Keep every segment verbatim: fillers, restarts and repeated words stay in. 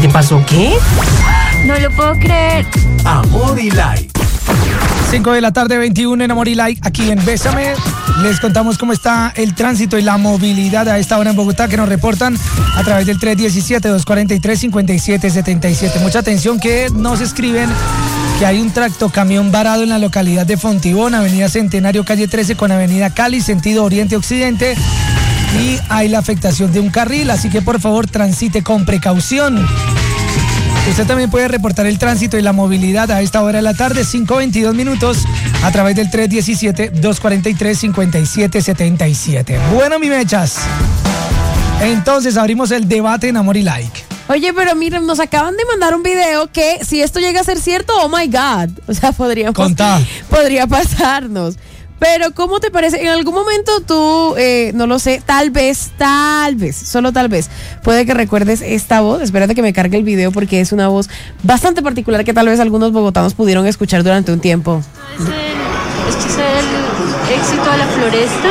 te pasó qué? No lo puedo creer. Amor y Like. cinco de la tarde, veintiuno en Amor y Like, aquí en Bésame. Les contamos cómo está el tránsito y la movilidad a esta hora en Bogotá, que nos reportan a través del tres uno siete, dos cuatro tres, cinco siete siete siete. Mucha atención que nos escriben que hay un tractocamión varado en la localidad de Fontibón, avenida Centenario, calle trece, con avenida Cali, sentido oriente-occidente, y hay la afectación de un carril, así que por favor transite con precaución. Usted también puede reportar el tránsito y la movilidad a esta hora de la tarde, cinco veintidós minutos, a través del tres uno siete, dos cuatro tres, cinco siete siete siete. Bueno, mi mechas, entonces abrimos el debate en Amor y Like. Oye, pero miren, nos acaban de mandar un video que si esto llega a ser cierto, oh my God, o sea, podría, Contá. podría pasarnos. Pero, ¿cómo te parece? En algún momento tú, eh, no lo sé, tal vez, tal vez, solo tal vez, puede que recuerdes esta voz. Espérate que me cargue el video porque es una voz bastante particular que tal vez algunos bogotanos pudieron escuchar durante un tiempo. Es el, este es el éxito de la floresta.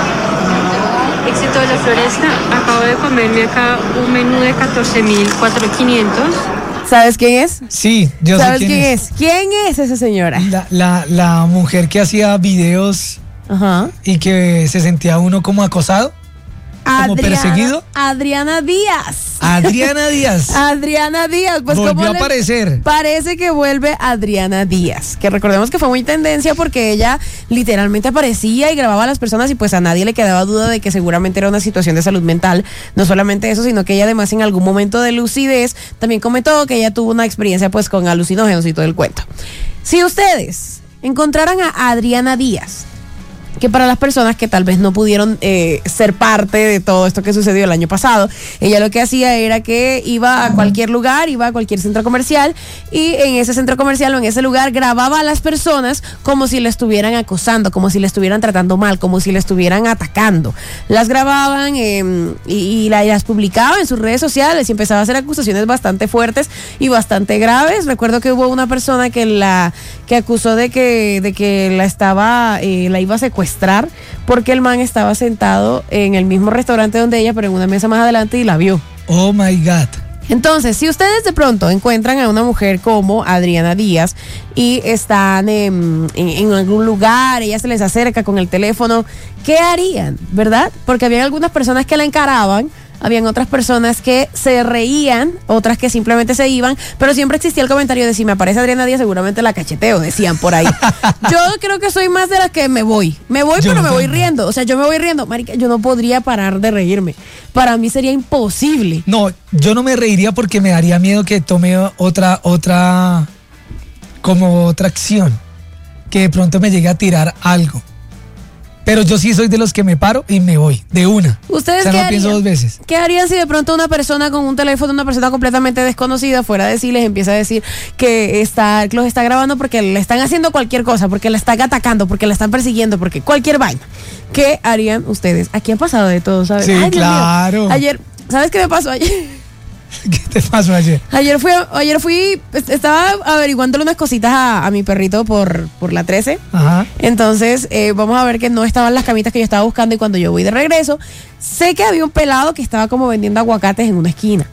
Éxito de la floresta. Acabo de comerme acá un menú de catorce mil quinientos. ¿Sabes quién es? Sí, yo ¿Sabes sé quién, quién es. es? ¿Quién es esa señora? La, la, la mujer que hacía videos Ajá. y que se sentía uno como acosado, como perseguido. Adriana Díaz. Adriana Díaz. Adriana Díaz, pues Volvió ¿cómo a le- aparecer. Parece que vuelve Adriana Díaz, que recordemos que fue muy tendencia porque ella literalmente aparecía y grababa a las personas y pues a nadie le quedaba duda de que seguramente era una situación de salud mental. No solamente eso, sino que ella además en algún momento de lucidez también comentó que ella tuvo una experiencia pues con alucinógenos y todo el cuento. Si ustedes encontraran a Adriana Díaz, que para las personas que tal vez no pudieron eh, ser parte de todo esto que sucedió el año pasado, ella lo que hacía era que iba a cualquier lugar, iba a cualquier centro comercial y en ese centro comercial o en ese lugar grababa a las personas como si le estuvieran acosando, como si le estuvieran tratando mal, como si le estuvieran atacando. Las grababan eh, y, y la- y las publicaba en sus redes sociales y empezaba a hacer acusaciones bastante fuertes y bastante graves. Recuerdo que hubo una persona que la que acusó de que, de que la estaba, eh, la iba a secuestrar porque el man estaba sentado en el mismo restaurante donde ella, pero en una mesa más adelante y la vio. Oh my God. Entonces, si ustedes de pronto encuentran a una mujer como Adriana Díaz y están en, en, en algún lugar, ella se les acerca con el teléfono, ¿qué harían? ¿Verdad? Porque había algunas personas que la encaraban, habían otras personas que se reían, otras que simplemente se iban, pero siempre existía el comentario de si me aparece Adriana Díaz seguramente la cacheteo, decían por ahí. Yo creo que soy más de las que me voy, me voy Yo pero me voy también. riendo, o sea, yo me voy riendo, marica, yo no podría parar de reírme, para mí sería imposible. No, yo no me reiría porque me daría miedo que tome otra, otra, como otra acción, que de pronto me llegue a tirar algo. Pero yo sí soy de los que me paro y me voy, de una. ¿Ustedes o sea, qué no pienso harían? dos veces. ¿Qué harían si de pronto una persona con un teléfono, una persona completamente desconocida, fuera de sí, les empieza a decir que está, los está grabando porque le están haciendo cualquier cosa, porque la están atacando, porque la están persiguiendo, porque cualquier vaina? ¿Qué harían ustedes? Aquí han pasado de todo, ¿sabes? Sí, Ay, Dios mío. claro. Ayer, ¿sabes qué me pasó ayer? ¿Qué te pasó ayer? Ayer fui, ayer fui, est- estaba averiguándole unas cositas a, a mi perrito por, por la trece. Ajá. Entonces, eh, vamos a ver que no estaban las camitas que yo estaba buscando y cuando yo voy de regreso, sé que había un pelado que estaba como vendiendo aguacates en una esquina.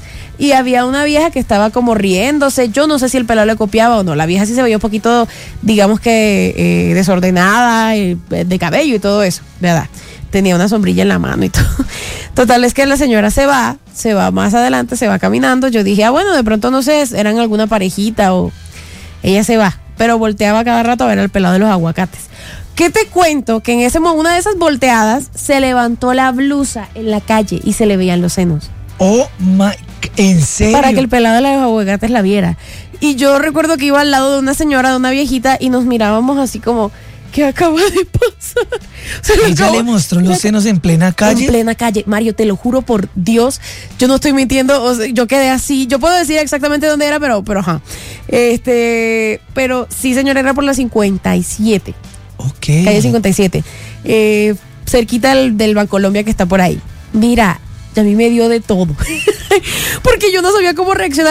Y había una vieja que estaba como riéndose. Yo no sé si el pelado le copiaba o no. La vieja sí se veía un poquito, digamos que eh, desordenada, eh, de cabello y todo eso, ¿verdad? Tenía una sombrilla en la mano y todo. Total, es que la señora se va, se va más adelante, se va caminando. Yo dije, ah, bueno, de pronto no sé, eran alguna parejita o ella se va. Pero volteaba cada rato a ver al pelado de los aguacates. ¿Qué te cuento? Que en ese mo- una de esas volteadas se levantó la blusa en la calle y se le veían los senos. Oh my, ¿en serio? Para que el pelado de los aguacates la viera. Y yo recuerdo que iba al lado de una señora, de una viejita, y nos mirábamos así como, ¿qué acaba de pasar? O sea, Ella acabo- le mostró los senos en plena calle. En plena calle. Mario, te lo juro por Dios, yo no estoy mintiendo, o sea, yo quedé así, yo puedo decir exactamente dónde era, pero, pero ajá. Este, pero sí, señora, era por la cincuenta y siete, Ok. calle cincuenta y siete, eh, cerquita del, del Bancolombia que está por ahí. Mira, a mí me dio de todo, porque yo no sabía cómo reaccionar.